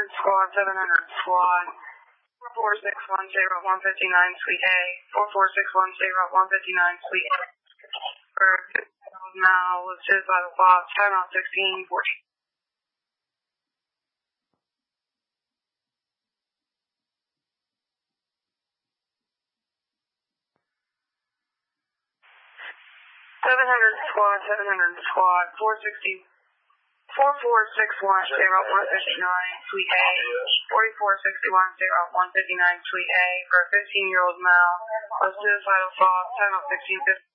squad, 700 squad. 44610 159 Suite A. 44610 159 Suite A. For now listed by the box, timeout 1640. Seven hundred squad, 44610 Suite A, 44610 159 Suite A for a 15-year-old male, listed by the box, timeout 1650.